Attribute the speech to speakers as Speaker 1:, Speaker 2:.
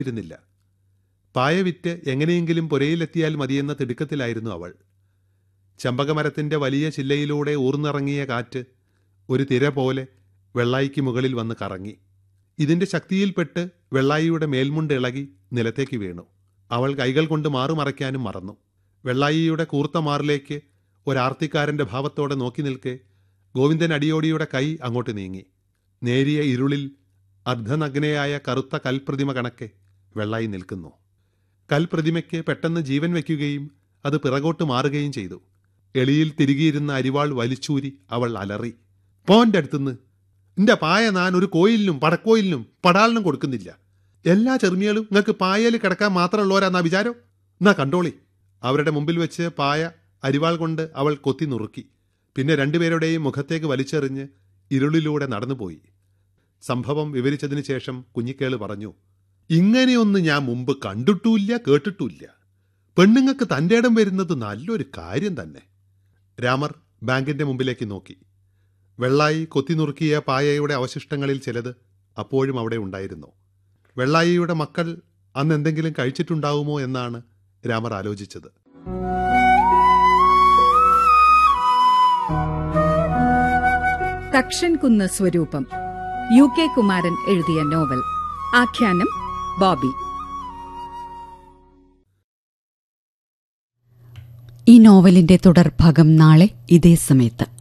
Speaker 1: ഇരുന്നില്ല. പായ വിറ്റ് എങ്ങനെയെങ്കിലും പുരയിലെത്തിയാൽ മതിയെന്ന തിടുക്കത്തിലായിരുന്നു അവൾ. ചമ്പകമരത്തിന്റെ വലിയ ചില്ലയിലൂടെ ഊർന്നിറങ്ങിയ കാറ്റ് ഒരു തിര പോലെ വെള്ളായിക്ക് മുകളിൽ വന്ന് കറങ്ങി. ഇതിന്റെ ശക്തിയിൽപ്പെട്ട് വെള്ളായിയുടെ മേൽമുണ്ട് ഇളകി നിലത്തേക്ക് വീണു. അവൾ കൈകൾ കൊണ്ട് മാറുമറയ്ക്കാനും മറന്നു. വെള്ളായിയുടെ കൂർത്ത മാറിലേക്ക് ഒരാർത്തിക്കാരന്റെ ഭാവത്തോടെ നോക്കി നിൽക്കെ ഗോവിന്ദൻ അടിയോടിയുടെ കൈ അങ്ങോട്ട് നീങ്ങി. നേരിയ ഇരുളിൽ അർദ്ധനഗ്നയായ കറുത്ത കൽപ്രതിമ കണക്കെ വെള്ളായി നിൽക്കുന്നു. കൽപ്രതിമയ്ക്ക് പെട്ടെന്ന് ജീവൻ വയ്ക്കുകയും അത് പിറകോട്ട് മാറുകയും ചെയ്തു. എളിയിൽ തിരികിയിരുന്ന അരിവാൾ വലിച്ചൂരി അവൾ അലറി, പോന്റെ അടുത്തുനിന്ന് നിന്റെ പായ ഞാൻ ഒരു കോയിലിനും പടക്കോയിലിനും പടാളിനും കൊടുക്കുന്നില്ല. എല്ലാ ചെറുമികളും നിങ്ങൾക്ക് പായയിൽ കിടക്കാൻ മാത്രമുള്ളവരാന്നാ വിചാരം? എന്നാ കണ്ടോളി. അവരുടെ മുമ്പിൽ വെച്ച് പായ അരിവാൾ കൊണ്ട് അവൾ കൊത്തി നുറുക്കി. പിന്നെ രണ്ടുപേരുടെയും മുഖത്തേക്ക് വലിച്ചെറിഞ്ഞ് ഇരുളിലൂടെ നടന്നുപോയി. സംഭവം വിവരിച്ചതിന് ശേഷം കുഞ്ഞിക്കേള് പറഞ്ഞു, ഇങ്ങനെയൊന്നും ഞാൻ മുമ്പ് കണ്ടിട്ടുമില്ല, കേട്ടിട്ടുമില്ല. പെണ്ണുങ്ങൾക്ക് തൻ്റെ ഇടം വരുന്നത് നല്ലൊരു കാര്യം തന്നെ. രാമർ ബാങ്കിന്റെ മുമ്പിലേക്ക് നോക്കി. വെള്ളായി കൊത്തിനുറുക്കിയ പായയുടെ അവശിഷ്ടങ്ങളിൽ ചിലത് അപ്പോഴും അവിടെ ഉണ്ടായിരുന്നു. വെള്ളായിയുടെ മക്കൾ അന്ന് എന്തെങ്കിലും കഴിച്ചിട്ടുണ്ടാവുമോ എന്നാണ് രാമർ ആലോചിച്ചത്.
Speaker 2: തക്ഷൻകുന്ന് സ്വരൂപം, UK കുമാരൻ എഴുതിയ നോവൽ. ആഖ്യാനം ബോബി.
Speaker 3: ഈ നോവലിന്റെ തുടർഭാഗം നാളെ ഇതേ സമയത്ത്.